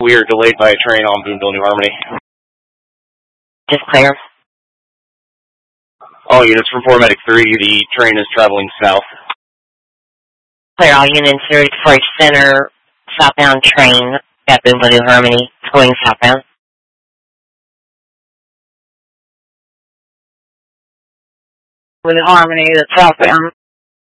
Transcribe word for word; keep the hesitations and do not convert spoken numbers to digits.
We are delayed by a train on Boonville, New Harmony. Just clear. All units from four Medic three, the train is traveling south. Clear all units to Detroit Center, southbound train at Boonville, New Harmony. It's going southbound. New Harmony, that's southbound.